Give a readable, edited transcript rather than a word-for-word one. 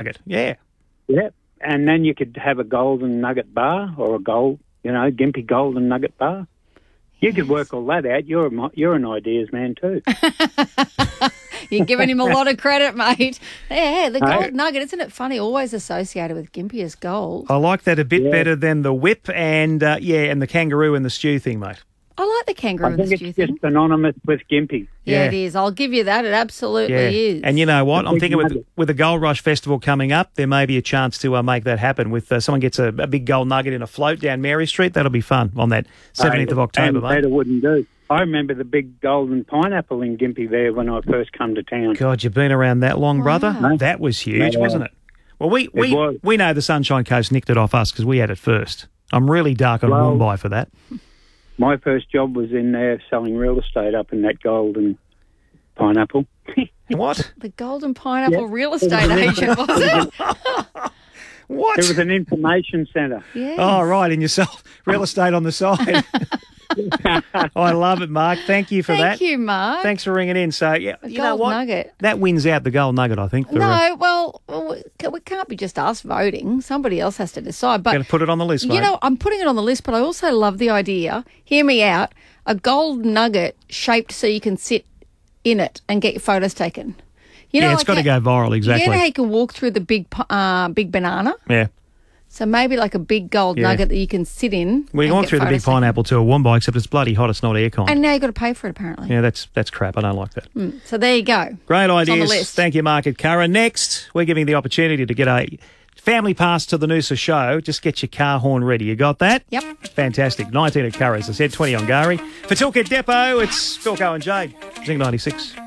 nugget. Yeah. Yeah. And then you could have a golden nugget bar or a Gympie golden nugget bar. You could work all that out. You're an ideas man too. You're giving him a lot of credit, mate. Yeah, the gold nugget, isn't it funny? Always associated with Gympie as gold. I like that a bit better than the whip and the kangaroo and the stew thing, mate. I like the kangaroo and the stew it's thing. just synonymous with Gympie. Yeah, it is. I'll give you that. It absolutely is. And you know what? I'm thinking with the Gold Rush Festival coming up, there may be a chance to make that happen. With someone gets a big gold nugget in a float down Mary Street. That'll be fun on that 17th of October, mate. Better wouldn't do. I remember the big golden pineapple in Gympie there when I first come to town. God, you've been around that long, brother? That was huge, wasn't it? Well, we know the Sunshine Coast nicked it off us because we had it first. I'm really dark on Mumbai for that. My first job was in there selling real estate up in that golden pineapple. What? The golden pineapple real estate agent, was it? What? It was an information centre. Yes. Oh, right, and you sell real estate on the side. I love it, Mark. Thank you for that. Thank you, Mark. Thanks for ringing in. So, you know gold what? nugget. That wins out the gold nugget, I think. We can't be just us voting. Somebody else has to decide. But going to put it on the list, mate. You know, I'm putting it on the list, but I also love the idea, hear me out, a gold nugget shaped so you can sit in it and get your photos taken. You know, it's got to go viral, exactly. You know how you can walk through the big banana? Yeah. So maybe like a big gold nugget that you can sit in. Well, you're going through the big pineapple to a Woombye, except it's bloody hot. It's not aircon. And now you've got to pay for it, apparently. Yeah, that's crap. I don't like that. So there you go. Great ideas. It's on the list. Thank you, Mark at Curra. Next, we're giving the opportunity to get a family pass to the Noosa show. Just get your car horn ready. You got that? Yep. Fantastic. 19 at Curra, as I said, 20 on Gary. For Toolkit Depot, it's Philco and Jade. Zing 96.